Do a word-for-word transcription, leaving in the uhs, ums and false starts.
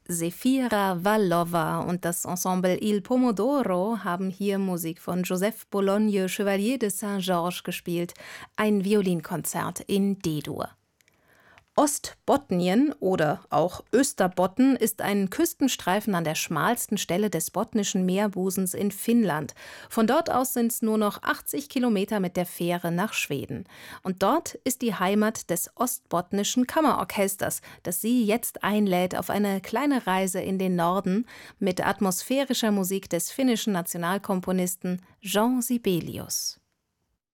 Zefira Vallova und das Ensemble Il Pomodoro haben hier Musik von Joseph Bologne Chevalier de Saint-Georges gespielt, ein Violinkonzert in D-Dur. Ostbotnien oder auch Österbotten ist ein Küstenstreifen an der schmalsten Stelle des Botnischen Meerbusens in Finnland. Von dort aus sind es nur noch achtzig Kilometer mit der Fähre nach Schweden. Und dort ist die Heimat des Ostbotnischen Kammerorchesters, das Sie jetzt einlädt auf eine kleine Reise in den Norden mit atmosphärischer Musik des finnischen Nationalkomponisten Jean Sibelius.